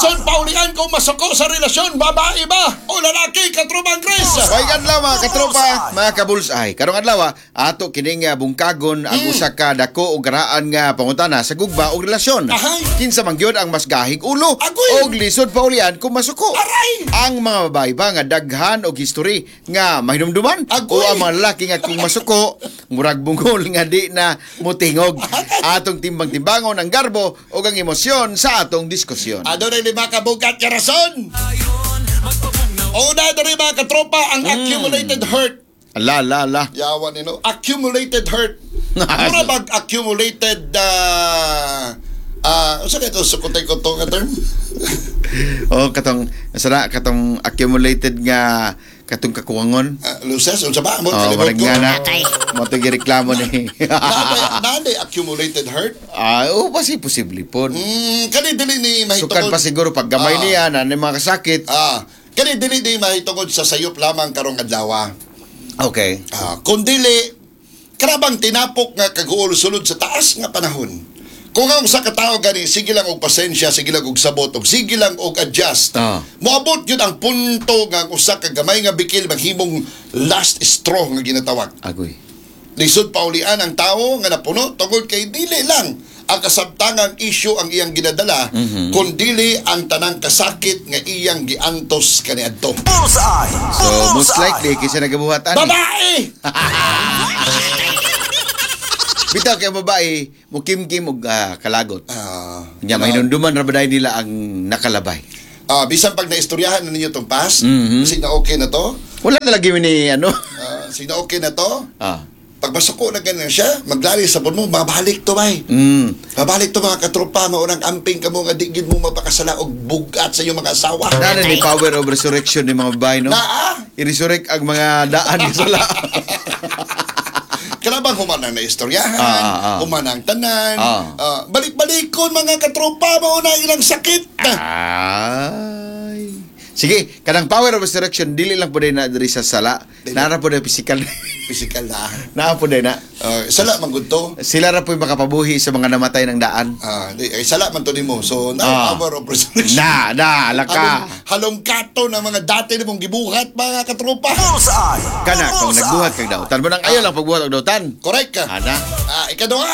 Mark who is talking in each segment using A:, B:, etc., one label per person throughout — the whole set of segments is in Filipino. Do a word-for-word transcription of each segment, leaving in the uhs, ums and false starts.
A: Lisod paulian kung masuko sa relasyon, babae ba o lalaki, katrupang Chris?
B: Baik adlaw mga katropa, mga kabulsay. Karong adlaw ato kining nga bungkagon ang
A: Hmm.
B: usa ka dako o garaan nga pangutana sa gugba o relasyon.
A: Ahay.
B: Kinsa man gyud ang mas gahig ulo
A: Agoy.
B: og lisod paulian kung masuko.
A: Aray!
B: Ang mga babae ba nga daghan og history nga mahinumduman
A: Agoy.
B: o ang mga lalaki nga kung masuko murag bungol nga di na mutingog. Atong timbang-timbangon ang garbo o ang emosyon sa atong diskusyon.
A: Ado na lima ka bugat ka rason. Una na rin mga katropa ang accumulated hurt.
B: La la la.
A: Yawan nino. Accumulated hurt. Mura bag accumulated ah ah uh, ito sukutay ko to ka term.
B: O katong sara katong accumulated nga katong kakuwangon.
A: Uh, Luces unsa ba mo
B: Oh,
A: kalimot
B: warag
A: ko?
B: nga na. Mo to gireklamo ni.
A: Nade accumulated hurt.
B: Ah, oh, pasi posible po.
A: Hmm, kani dili ni
B: Sukan
A: mahitungod.
B: pa siguro pag gamay
A: Ah.
B: niya na ni mga kasakit.
A: Ah, kani dili ni mahitungod sa sayop lamang karong adlaw.
B: Okay.
A: Ah, kung dili karabang tinapok nga kaguol-sulod sa taas nga panahon. Kung ang usa ka tawo gani sige lang og pasensya, sige lang og sabot, og sige lang og adjust.
B: Ah.
A: Moabot yun ang punto nga ang usa ka gamay nga bikil maghimong last straw nga ginatawag.
B: Agoy.
A: Lisod paulian ang tawo nga napuno tungod kay dili lang ang kasabtangang issue ang iyang ginadala,
B: Mhm.
A: kun dili ang tanang kasakit nga iyang giantos kaniadto.
B: So most likely kisa nagabuhatan.
A: Babae!
B: Bitaw kay babae mukimkim og ah, kalagot.
A: Ah,
B: Nya mahinumduman ra ba dahil nila ang nakalabay.
A: Ah, bisan pag naistoryahan na ninyo tong past,
B: Mhm.
A: sige na okay na to.
B: Wala na lagi ni ano.
A: Ah, sige na okay na to.
B: Ah.
A: Pag masuko na ganyan siya, maglari sa mo, mabalik to bay.
B: Mm.
A: Mabalik to mga katropa, maunang amping ka mo nga digid mo mapakasala og bugat sa iyong mga asawa.
B: Nana ni power of resurrection ni mga babae no.
A: Naa!
B: I-resurrect ang mga daan ni sala.
A: Kalabang humanang na istoryahan,
B: Ah, ah, ah.
A: humanang tanan,
B: Ah.
A: ah, balik-balikon mga katropa, mauna ilang sakit.
B: Ay. Sige, kanang power of resurrection dili lang po din na diri sa sala.
A: Dili.
B: Nara po din physical.
A: Physical na.
B: Naa po din na.
A: Uh, sala man gud to.
B: Sila ra po yung makapabuhi sa mga namatay ng daan.
A: Ah, di ay sala man to nimo. So, na
B: Ah.
A: power of resurrection.
B: Na, na,
A: Halong,
B: alaka.
A: halong kato na mga dati na mong gibuhat mga katropa.
B: Kana, kung nagbuhat kag dautan mo nang ayaw lang pagbuhat og dautan.
A: Correct ka.
B: Ana.
A: Ah, ikaduha.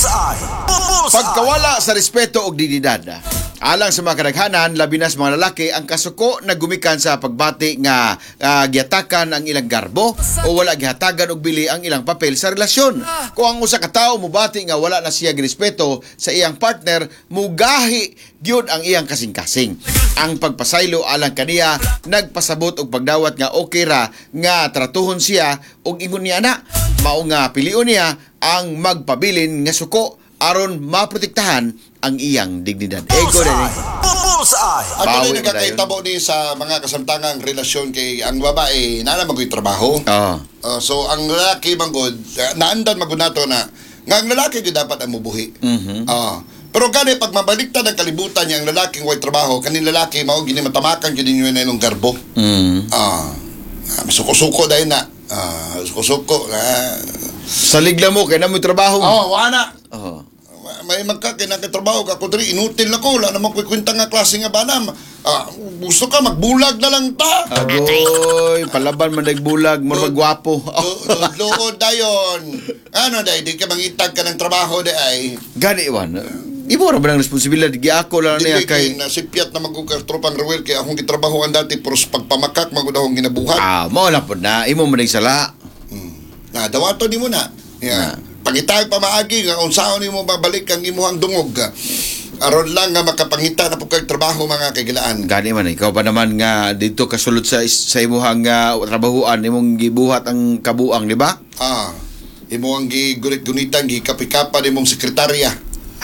B: Pagkawala sa respeto og dignidad. Alang sa mga kadaghanan, labi na sa mga lalaki, ang kasuko na gumikan sa pagbati nga ah, gihatakan ang ilang garbo o wala gihatagan og bili ang ilang papel sa relasyon. Kung ang usa ka tawo mubati nga wala na siya girespeto sa iyang partner, mugahi gyud ang iyang kasing-kasing. Ang pagpasaylo alang kaniya nagpasabot og pagdawat nga okay ra nga tratuhon siya og ingon niya na mao nga pilion niya ang magpabilin nga suko aron maprotektahan ang iyang dignidad. Ego na ni.
A: At
B: Bawi
A: tuloy
B: na
A: nagkakaitabo ni sa mga kasamtangang relasyon kay ang babae na naman ko'y trabaho.
B: Oo.
A: Uh, so ang lalaki manggod, uh, naandan magunato na nga ang lalaki gyud dapat ang mubuhi.
B: Mhm.
A: Ah. Pero gani pag mabaliktad ang kalibutan niya ang lalaking way trabaho, kanin lalaki mao gini matamakan gyud ninyo na ilong garbo.
B: Mm.
A: Ah. ah, Suko-suko dahil na. Ah, suko-suko na.
B: Salig lang mo kay na mo trabaho.
A: Oh, wala.
B: Oo.
A: May magkakinakatrabaho ka ko diri inutil na ko, wala naman ko'y kwenta nga klase nga banam. Ah, gusto ka magbulag na lang ta.
B: Agoy, palaban man nagbulag, mo magwapo.
A: Luod dayon. Ano day, di ka mangitag ka ng trabaho day ay.
B: Gani iwan. Ibo ra ba ng responsibilidad giako lang niya
A: Dili
B: kay
A: kay nasipyat na magkukatropang Ruel kay akong gitrabahoan dati pero sa pagpamakak magud akong ginabuhat.
B: ah, mao na pod na imo man sala.
A: Hmm. Na dawato nimo na. Yeah. Pangitag pa maagi nga unsaon nimo mabalik ang imuhang dungog. Aron lang nga makapangita na pug trabaho mga kagilaan.
B: Gani man ikaw pa naman nga dito kasulod sa sa imuhang uh, trabahoan imong gibuhat ang kabuang, di ba?
A: Ah. Imo ang gigulit-gunitan gikapikapa nimong sekretarya.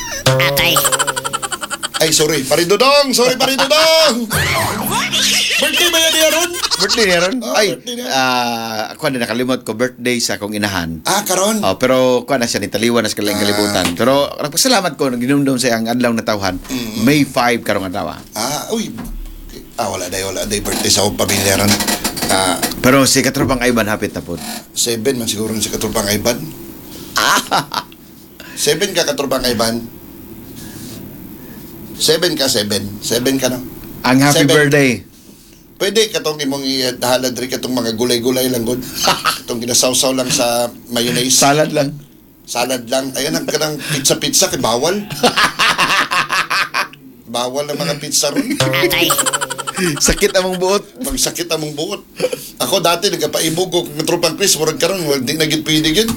A: Ay, sorry. Paridodong! Sorry, Paridodong! Birthday ba yan niya ron?
B: Birthday niya ron?
A: Oh,
B: Ay,
A: birthday niya.
B: ah, ako na nakalimot ko birthday sa akong inahan.
A: Ah, karon?
B: Oh, pero kuha na siya ni taliwan na sa kalang kalibutan. Pero nagpasalamat ko nang ginumdum sa ang adlaw na tawhan. May five karong adlaw.
A: Ah, uy. Ah, wala day, wala day birthday sa akong pamilya ron. Ah,
B: Pero si Katropang Ivan hapit na po.
A: seven man siguro si Katropang Ivan. Seven ka Katropang Ivan. Seven ka, seven. Seven ka no?
B: Ang happy
A: Seven.
B: birthday.
A: Pwede katong imong ihalad rin katong mga gulay-gulay lang gud. Katong ginasawsaw lang sa mayonnaise.
B: Salad lang.
A: Salad lang. Ayan ang kanang pizza-pizza kay bawal. Bawal ang mga pizza ron.
B: Sakit among buot.
A: Magsakit among buot. Ako dati nagpaibog ko ng tropang Chris, murag karon hindi na gid pwede gid.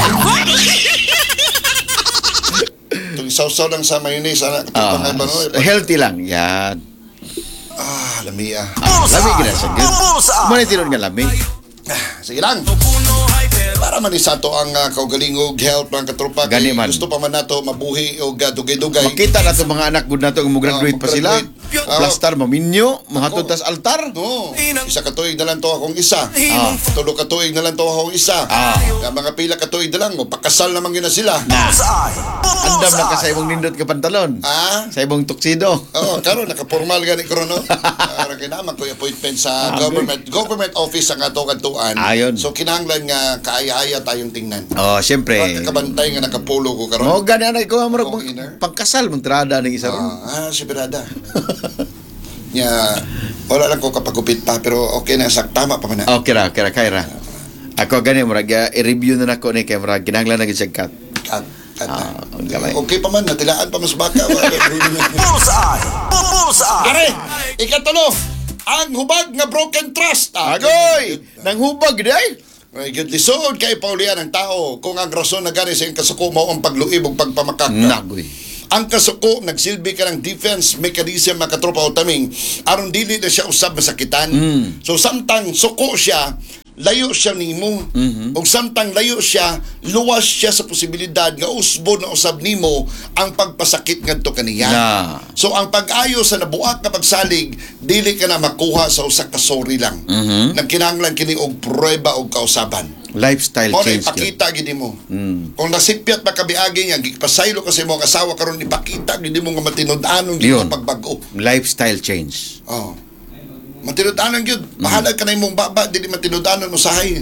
A: Itong sausaw lang sa mayonnaise ana
B: Ah,
A: katong ano.
B: healthy lang. Yan.
A: Ah, lami ah.
B: Lami gina siya. Muna tinod nga lami.
A: Sige lang. Para man isa to ang uh, kaugalingog health mga katropa.
B: Gani
A: Kay
B: man.
A: gusto pa man nato mabuhi o uh, dugay-dugay.
B: Makita na itong mga anak good na ito, mo-graduate
A: Ah,
B: pa sila.
A: mag-graduate. Ah.
B: Plastar, maminyo, mahatod tas altar.
A: No, isa ka tuig na lang to akong isa.
B: Ah.
A: Tulo ka tuig na lang to akong isa.
B: Ah.
A: Nga mga pila ka tuig na lang, mo pakasal naman yun na sila.
B: Na, andam na ka sa ibong nindot ka pantalon.
A: Ah?
B: Sa ibong tuksido.
A: Oo, karon naka-formal gani ko no. Para kinaman ko yung appointment sa
B: Ah,
A: government government office ang ato kantuan.
B: Ayon.
A: So kinahanglan nga kaaya-aya tayong tingnan.
B: Oh, siyempre.
A: Pag kabantay nga nakapulo ko karon.
B: Mo gani ana ikaw mo
A: Kung inner.
B: pangkasal mong trada ng isa ron.
A: Ah, ah, si Birada. Nya, wala lang ko kapagupit pa pero okay na sak tama pa man na.
B: Okay ra, okay ra, kay ra. Ako gani mo i-review na nako ni kay murag kinahanglan na gid siya cut.
A: Kat, kat na.
B: Ah, ang gamay.
A: Okay pa man, natilaan pa mas baka.
C: Bullseye! Bullseye!
A: Are, ikatulo, ang hubag nga broken trust. Ah,
B: Agoy! Nang hubag day.
A: Ay, good lisod kay paulian ang tao kung ang rason na gani sa iyong kasuko mo ang pagluib o pagpamakak.
B: Nagoy.
A: Ang kasuko, nagsilbi ka ng defense mechanism mga katropa o taming aron dili na siya usab masakitan.
B: Mm.
A: So samtang suko siya, layo siya nimo.
B: Mhm.
A: O samtang layo siya, luwas siya sa posibilidad nga usbo na usab nimo ang pagpasakit ngadto kaniya.
B: Na.
A: So ang pag-ayo sa nabuak nga pagsalig, dili ka na makuha sa usa ka sorry lang.
B: Mhm.
A: Nagkinahanglan kini og prueba og kausaban.
B: Lifestyle
A: Mo na
B: change.
A: ipakita gid mo.
B: Mm.
A: Kung nasipyat pa kabiagi nga gipasaylo kasi mo ang asawa karon ipakita gid mo nga matinud-anon gyud
B: Yun.
A: ang pagbago.
B: Lifestyle change.
A: Oh. Matinud-anon gyud. Bahala ka na imong baba dili matinud-anon usahay.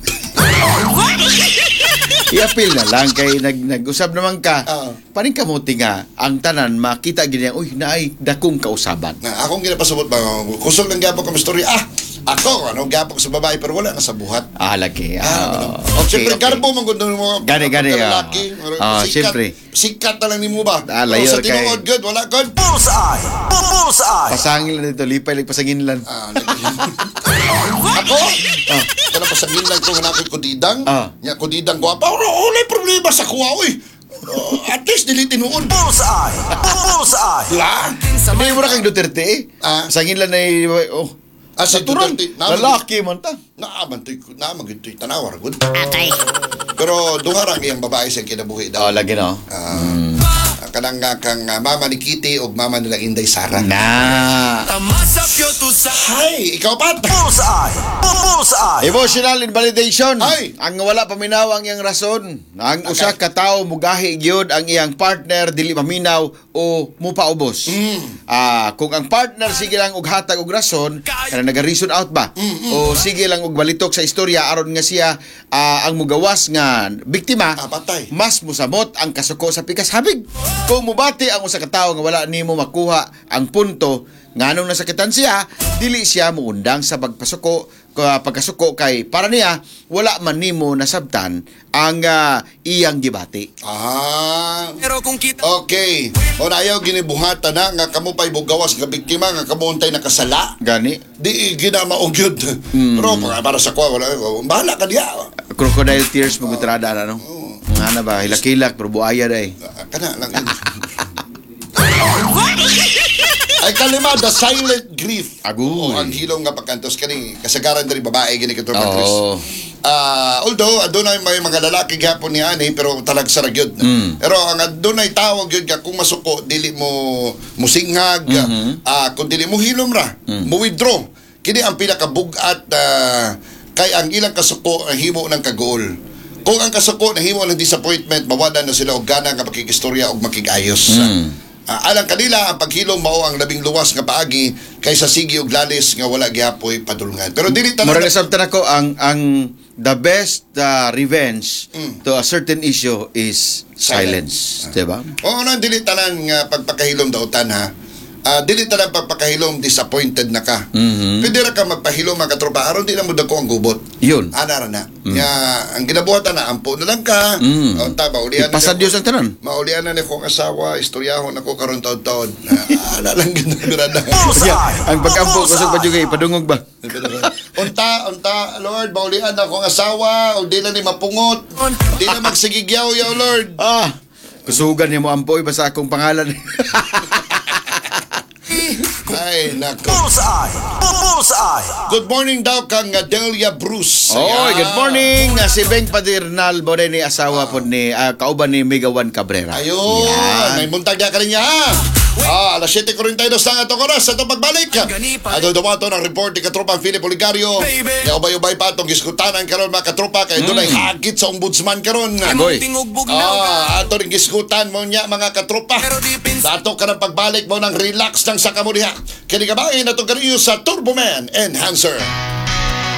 B: I-appeal na lang kay nag nag-usab naman ka.
A: Ah.
B: Paring kamuti nga ang tanan makita gid niya, uy naay dakong kausaban.
A: Na akong ginapasabot ba kusog lang gyapon ka storya. Ah, ako ano gyapon sa babae pero wala na sa buhat.
B: Ah, lagi.
A: Ah,
B: Ah,
A: okay,
B: okay,
A: Siyempre,
B: okay.
A: garbo mong gundo mo.
B: Gani, gani, ah.
A: Lalaki.
B: Ah,
A: sikat,
B: siyempre.
A: Sikat na lang ni mo ba?
B: Ah,
A: Pero
B: layor
A: sa
B: kay-
A: tinuod, good. Wala, good.
C: Bullseye! Bullseye!
B: Pasangin lang dito, lipay lang pasangin lang.
A: Ah, ako? Ah, kaya pasagin lang kung hanapin ko didang.
B: Ah.
A: Nya ko didang ko. Pa, wala problema sa kuha, uy. Uh, at least dili tinuod.
C: Bullseye! Bullseye!
A: La.
B: Hindi mo na kang Duterte eh.
A: Ah.
B: Pasangin lang na oh.
A: Ah, si
B: Natural,
A: Duterte, naman-
B: lalaki man ta.
A: Naaman to'y, naaman to'y tanawar, good. Pero duharang iyang babae siyang kinabuhi
B: Oh,
A: daw.
B: lagi no.
A: Ah, kanang nga kang ah, mama ni Kitty o mama nila Inday Sara.
B: Na.
A: Hay, ikaw pat.
C: Bullseye! Bullseye!
B: Emotional invalidation.
A: Ay.
B: Ang wala paminaw ang iyang rason. Ang usa ka tawo mugahi gyud ang iyang partner dili maminaw o mupaubos.
A: Mm.
B: Ah, kung ang partner sige lang og hatag og rason, kana naga-reason out ba? O sige lang og balitok sa istorya aron nga siya ah, ang mugawas nga biktima.
A: Ah, patay.
B: Mas musamot ang kasuko sa pikas habig. Kung mubati ang usa ka tawo nga wala nimo makuha ang punto nganong nasakitan siya, dili siya muundang sa pagpasuko ka pagkasuko kay para niya wala man nimo nasabtan ang ah, iyang gibati.
A: Ah.
C: Pero kung kita...
A: Okay. O na ayaw ginibuhatan na nga kamo pa'y bugawas nga biktima nga kamo untay nakasala.
B: Gani
A: Di ginamaog yun. Pero para, para sa kwa, wala. Bahala ka diya.
B: crocodile tears magutrada na no. Nga na ba hilakilak pero buaya day.
A: Ah, Kana lang yun. Ay kalima, the silent grief.
B: Agoy.
A: O ang hilong nga pagkantos kani kasagaran diri babae gini katong Chris.
B: Oo.
A: Ah, although adunay may mga lalaki gihapon ni ani pero talag sa ragyod.
B: Mm.
A: Pero ang adunay tawag gyud ka kung masuko dili mo musinghag,
B: Mhm.
A: ah kung dili mo hilom ra, mo withdraw. Kini ang pinakabugat ah, kay ang ilang kasuko ang himo ng kagol. Kung ang kasuko na himo ng disappointment, mawala na sila og gana nga makikistorya og makigayos.
B: Mm.
A: Ah, alang kanila ang paghilom mao ang labing luwas nga paagi kaysa sige og lalis nga wala gihapoy padulngan. Pero dili
B: Mura
A: talaga
B: nasabtan ako ang ang the best uh, revenge
A: Mm.
B: to a certain issue is silence,
A: Silence.
B: diba?
A: Oo, nang dili tanan nga pagpakahilom daotan ha. Ah, dili ta lang pagpakahilom disappointed na ka.
B: Mhm.
A: Pwede ra ka magpahilom mga katropa aron di na mo dako ang gubot.
B: Yun.
A: Ana ra na. Nga ang ginabuhatan na ampo na lang ka.
B: Mm.
A: O tama ulian na.
B: Ipasa
A: ako-
B: Diyos ang tanan.
A: Maulian na ni kong asawa, istoryahon ako karon taon-taon. Ah, Ana lang ganda birada.
C: Bullseye.
B: Ang pag-ampo kusog pa
C: Bullseye.
B: juga ipadungog ba?
A: unta, unta, Lord, maulian na akong asawa, o di na ni mapungot. Di na magsigigyaw yaw, Lord.
B: Ah, kusugan niya mo ampoy basta akong pangalan.
A: Ay, nako.
C: Bullseye. Bullseye.
A: Good morning daw kang uh, Delia Bruce.
B: Oy,
A: Ayan.
B: good morning. Ah, Si Beng Padernal mo rin ni asawa po ni ah, kauban ni Megawan Cabrera.
A: Ayun,
B: Yan.
A: may muntag niya ka rin niya. Ah, alas siyete forty-two na nga itong oras sa itong pagbalik. Ato dumato ng report ni Katropang Philip Oligario. Nga ubay-ubay pa itong giskutanan karon mga katropa kay doon ay hagit sa ombudsman karon.
B: Boy.
A: Ah, ato rin giskutan mo niya mga katropa. Dato ka ng pagbalik mo ng relax ng sakamuliha. Kini kabahin na itong karinyo sa Turbo Man Enhancer.